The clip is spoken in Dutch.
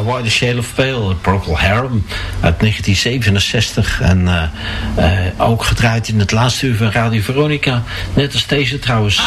Why the Shade of Pale, Procol Harum uit 1967. En ook gedraaid in het laatste uur van Radio Veronica. Net als deze trouwens.